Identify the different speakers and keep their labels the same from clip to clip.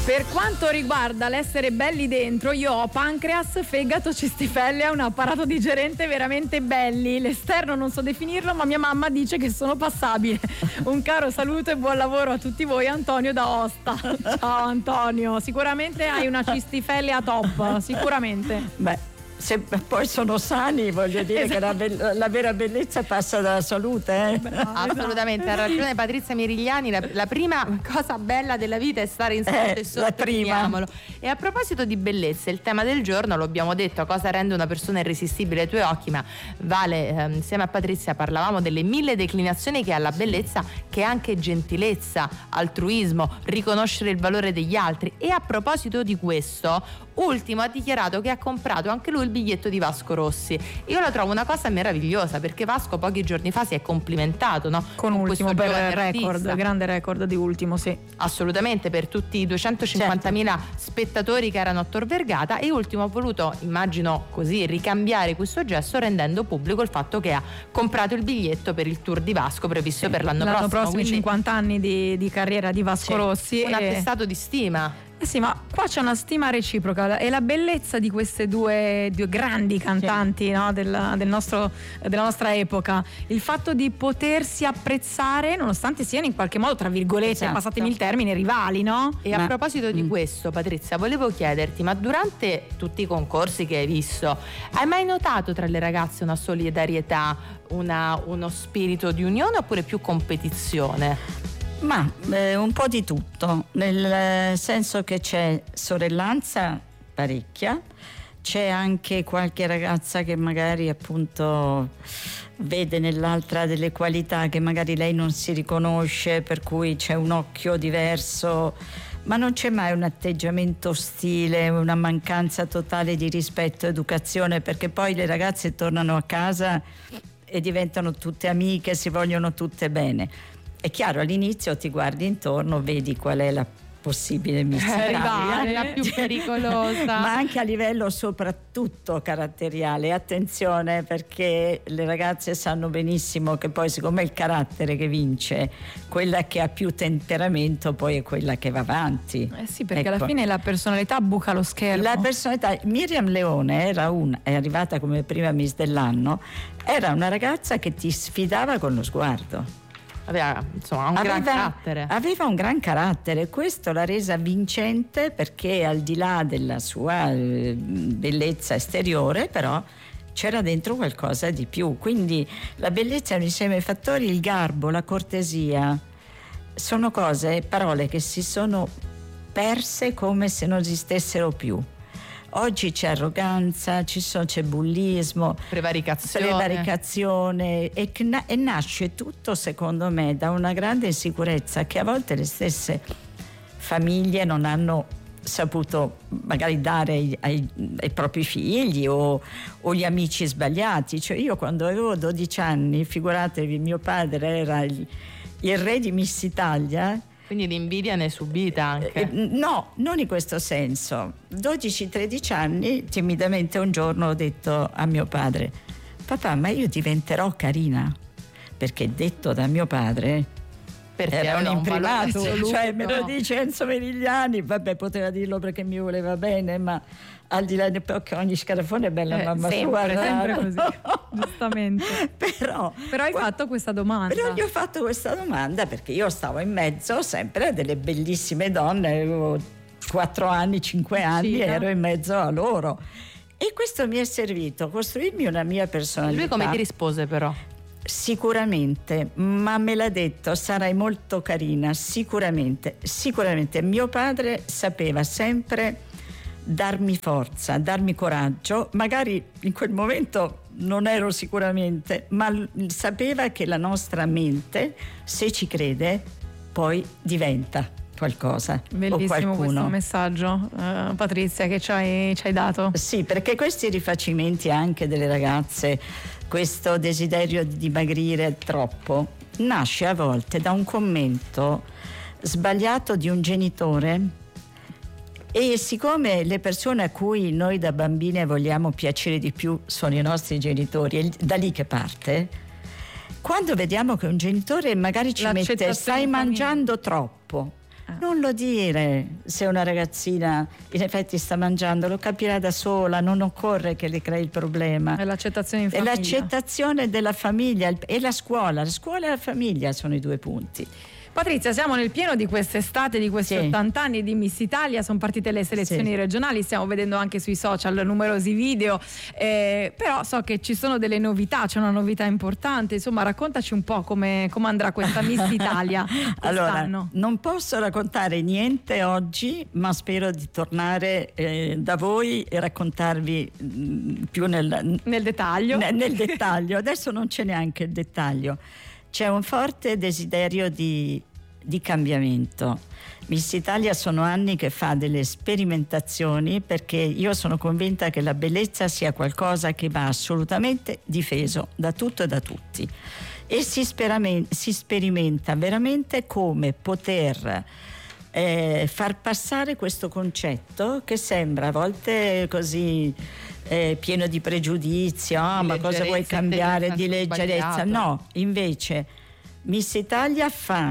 Speaker 1: Per quanto riguarda l'essere belli dentro, io ho pancreas, fegato, cistifellea, un apparato digerente veramente belli. L'esterno non so definirlo, ma mia mamma dice che sono passabile. Un caro saluto e buon lavoro a tutti voi, Antonio da Osta. Ciao Antonio, sicuramente hai una cistifellea top, sicuramente.
Speaker 2: Beh, se poi sono sani, voglio dire, esatto, che la vera bellezza passa dalla salute.
Speaker 3: Bravo, assolutamente, ha ragione Patrizia Mirigliani, la prima cosa bella della vita è stare in salute, e sottolineiamolo. E a proposito di bellezza, il tema del giorno, lo abbiamo detto, cosa rende una persona irresistibile ai tuoi occhi, ma Vale, insieme a Patrizia parlavamo delle 1000 declinazioni che ha la bellezza, che è anche gentilezza, altruismo, riconoscere il valore degli altri. E a proposito di questo, Ultimo ha dichiarato che ha comprato anche lui il biglietto di Vasco Rossi. Io la trovo una cosa meravigliosa, perché Vasco pochi giorni fa si è complimentato, no?
Speaker 1: Con Ultimo, per record, grande record di Ultimo, sì.
Speaker 3: Assolutamente, per tutti i 250.000 spettatori che erano a Tor Vergata, e Ultimo ha voluto, immagino così, ricambiare questo gesto rendendo pubblico il fatto che ha comprato il biglietto per il tour di Vasco previsto per l'anno prossimo.
Speaker 1: Quindi 50 anni di carriera di Vasco Rossi.
Speaker 3: Un attestato di stima.
Speaker 1: Sì, ma qua c'è una stima reciproca, e la bellezza di queste due grandi cantanti, no, della nostra epoca, il fatto di potersi apprezzare nonostante siano in qualche modo, tra virgolette, passatemi il termine, rivali, no?
Speaker 3: E a proposito di questo, Patrizia, volevo chiederti, ma durante tutti i concorsi che hai visto, hai mai notato tra le ragazze una solidarietà, uno spirito di unione, oppure più competizione?
Speaker 2: Ma un po' di tutto, nel senso che c'è sorellanza parecchia, c'è anche qualche ragazza che magari appunto vede nell'altra delle qualità che magari lei non si riconosce, per cui c'è un occhio diverso, ma non c'è mai un atteggiamento ostile, una mancanza totale di rispetto e educazione, perché poi le ragazze tornano a casa e diventano tutte amiche, si vogliono tutte bene. È chiaro, all'inizio ti guardi intorno, vedi qual è la possibile
Speaker 3: rivale, la più pericolosa,
Speaker 2: ma anche a livello soprattutto caratteriale. Attenzione, perché le ragazze sanno benissimo che poi, siccome è il carattere che vince, quella che ha più temperamento poi è quella che va avanti.
Speaker 1: Sì, perché alla fine la personalità buca lo schermo.
Speaker 2: La personalità. Miriam Leone è arrivata come prima Miss dell'anno, era una ragazza che ti sfidava con lo sguardo.
Speaker 3: Aveva un gran carattere, questo l'ha resa vincente, perché al di là della sua bellezza esteriore però c'era dentro qualcosa di più. Quindi la bellezza è un insieme di fattori, il garbo, la cortesia, sono parole che si sono perse come se non esistessero più. Oggi c'è arroganza, c'è bullismo, prevaricazione e nasce tutto, secondo me, da una grande insicurezza che a volte le stesse famiglie non hanno saputo magari dare ai propri figli, o gli amici sbagliati. Cioè, io quando avevo 12 anni, figuratevi, mio padre era il re di Miss Italia. Quindi l'invidia ne è subita anche?
Speaker 2: No, non in questo senso. 12-13 anni, timidamente un giorno ho detto a mio padre: papà, ma io diventerò carina, perché detto da mio padre era un imprimato, cioè me lo dice Enzo Merigliani, vabbè, poteva dirlo perché mi voleva bene, ma al di là di che ogni scarafone è bella mamma sua,
Speaker 1: sempre così, giustamente.
Speaker 2: Però
Speaker 1: hai fatto questa domanda.
Speaker 2: Però gli ho fatto questa domanda perché io stavo in mezzo sempre a delle bellissime donne, avevo 4 anni, 5 anni, ero in mezzo a loro, e questo mi è servito a costruirmi una mia personalità.
Speaker 3: Lui come ti rispose però?
Speaker 2: Sicuramente, ma me l'ha detto: sarai molto carina, sicuramente. Mio padre sapeva sempre darmi forza, darmi coraggio, magari in quel momento non ero sicuramente, ma sapeva che la nostra mente, se ci crede, poi diventa qualcosa.
Speaker 1: Bellissimo
Speaker 2: o
Speaker 1: questo messaggio, Patrizia, che ci hai dato.
Speaker 2: Sì, perché questi rifacimenti anche delle ragazze, questo desiderio di dimagrire troppo, nasce a volte da un commento sbagliato di un genitore, e siccome le persone a cui noi da bambine vogliamo piacere di più sono i nostri genitori, è da lì che parte, quando vediamo che un genitore magari ci mette: stai mangiando troppo, Non lo dire se una ragazzina in effetti sta mangiando, lo capirà da sola, non occorre che le crei il problema.
Speaker 1: È l'accettazione in famiglia.
Speaker 2: È l'accettazione della famiglia e la scuola e la famiglia sono i 2 punti.
Speaker 1: Patrizia, siamo nel pieno di quest'estate, di questi 80 anni di Miss Italia, sono partite le selezioni regionali, stiamo vedendo anche sui social numerosi video, però so che ci sono delle novità, c'è una novità importante, insomma raccontaci un po' come andrà questa Miss Italia quest'anno.
Speaker 2: Allora, non posso raccontare niente oggi, ma spero di tornare da voi e raccontarvi più nel dettaglio. Nel dettaglio, adesso non c'è neanche il dettaglio. C'è un forte desiderio di cambiamento. Miss Italia sono anni che fa delle sperimentazioni, perché io sono convinta che la bellezza sia qualcosa che va assolutamente difeso da tutto e da tutti. E si sperimenta veramente come poter far passare questo concetto che sembra a volte così pieno di pregiudizio, ma cosa vuoi cambiare, di leggerezza? No, invece Miss Italia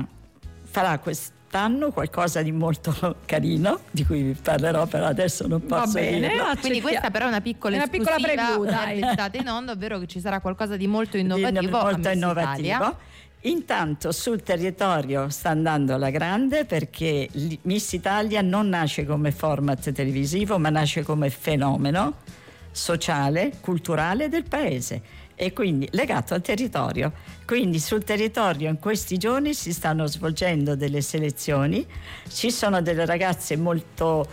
Speaker 2: farà quest'anno qualcosa di molto carino, di cui vi parlerò, però adesso non posso dirlo.
Speaker 3: Quindi questa però è una piccola
Speaker 1: preview,
Speaker 3: pensate in onda, ovvero che ci sarà qualcosa di molto innovativo a Miss Italia.
Speaker 2: Intanto sul territorio sta andando alla grande, perché Miss Italia non nasce come format televisivo, ma nasce come fenomeno sociale, culturale del paese, e quindi legato al territorio. Quindi sul territorio in questi giorni si stanno svolgendo delle selezioni, ci sono delle ragazze molto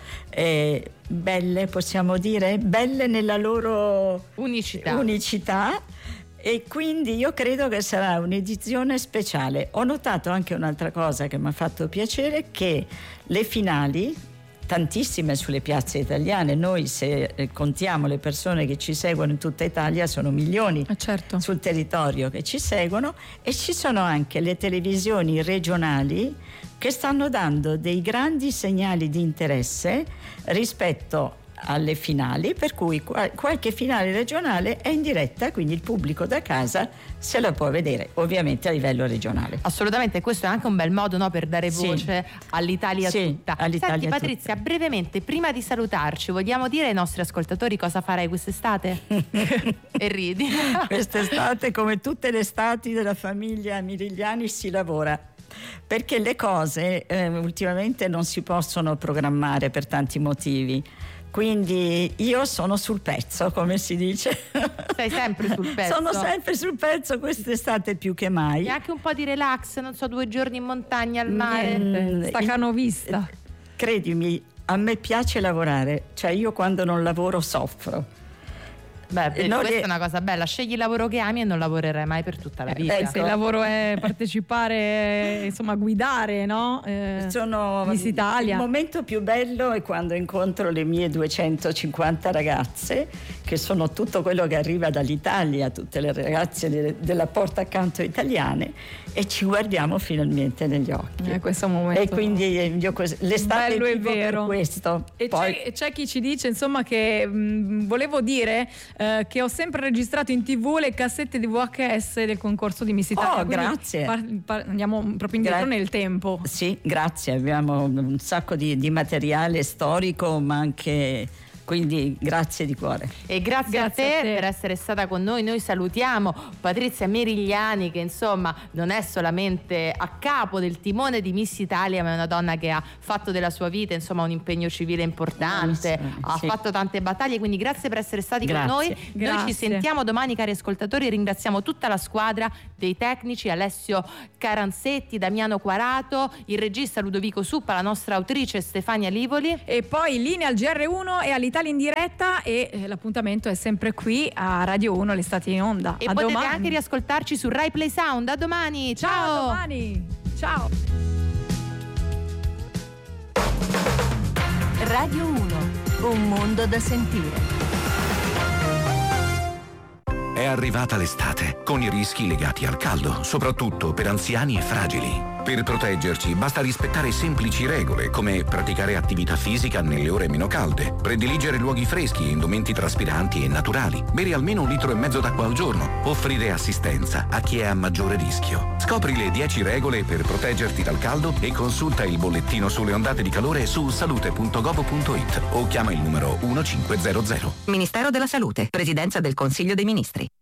Speaker 2: belle, possiamo dire, belle nella loro unicità. E quindi io credo che sarà un'edizione speciale. Ho notato anche un'altra cosa che mi ha fatto piacere, che le finali, tantissime sulle piazze italiane, noi se contiamo le persone che ci seguono in tutta Italia sono milioni sul territorio che ci seguono, e ci sono anche le televisioni regionali che stanno dando dei grandi segnali di interesse rispetto alle finali, per cui qualche finale regionale è in diretta, quindi il pubblico da casa se la può vedere, ovviamente a livello regionale.
Speaker 3: Assolutamente, questo è anche un bel modo, no, per dare voce all'Italia tutta.
Speaker 2: All'Italia.
Speaker 3: Senti Patrizia, brevemente, prima di salutarci, vogliamo dire ai nostri ascoltatori cosa farai quest'estate? E ridi.
Speaker 2: Quest'estate, come tutte le estati della famiglia Mirigliani, si lavora, perché le cose ultimamente non si possono programmare per tanti motivi. Quindi io sono sul pezzo, come si dice.
Speaker 3: Sei sempre sul pezzo.
Speaker 2: Sono sempre sul pezzo, quest'estate più che mai.
Speaker 3: E anche un po' di relax, non so, 2 giorni in montagna, al mare.
Speaker 1: Staccano vista.
Speaker 2: Credimi, a me piace lavorare, cioè io quando non lavoro soffro.
Speaker 3: Questa è una cosa bella, scegli il lavoro che ami e non lavorerai mai per tutta la vita.
Speaker 1: Se il lavoro è partecipare, insomma guidare, no? Miss Italia.
Speaker 2: Il momento più bello è quando incontro le mie 250 ragazze, che sono tutto quello che arriva dall'Italia, tutte le ragazze della porta accanto italiane, e ci guardiamo finalmente negli occhi.
Speaker 1: Questo è un momento.
Speaker 2: E quindi l'estate
Speaker 1: bello
Speaker 2: è
Speaker 1: e vero.
Speaker 2: Per questo.
Speaker 1: E poi c'è chi ci dice, insomma, che volevo dire che ho sempre registrato in TV le cassette di VHS del concorso di Miss Italia.
Speaker 2: Grazie.
Speaker 1: Andiamo proprio indietro nel tempo.
Speaker 2: Sì, grazie. Abbiamo un sacco di materiale storico, ma anche... Quindi grazie di cuore.
Speaker 3: E grazie a te per essere stata con noi. Noi salutiamo Patrizia Mirigliani, che insomma non è solamente a capo del timone di Miss Italia, ma è una donna che ha fatto della sua vita insomma un impegno civile importante, ha fatto tante battaglie, quindi grazie per essere stati con noi. Noi ci sentiamo domani, cari ascoltatori. Ringraziamo tutta la squadra dei tecnici, Alessio Caranzetti, Damiano Quarato, il regista Ludovico Suppa, la nostra autrice Stefania Livoli,
Speaker 1: e poi linea al GR1 e all'Italia in diretta, e l'appuntamento è sempre qui a Radio 1, l'estate in onda.
Speaker 3: E potete anche riascoltarci su Rai Play Sound. A domani, ciao.
Speaker 1: A domani, ciao.
Speaker 4: Radio 1, un mondo da sentire.
Speaker 5: È arrivata l'estate, con i rischi legati al caldo, soprattutto per anziani e fragili. Per proteggerci basta rispettare semplici regole come praticare attività fisica nelle ore meno calde, prediligere luoghi freschi, indumenti traspiranti e naturali, bere almeno 1,5 litri d'acqua al giorno, offrire assistenza a chi è a maggiore rischio. Scopri le 10 regole per proteggerti dal caldo e consulta il bollettino sulle ondate di calore su salute.gov.it o chiama il numero 1500.
Speaker 6: Ministero della Salute, Presidenza del Consiglio dei Ministri.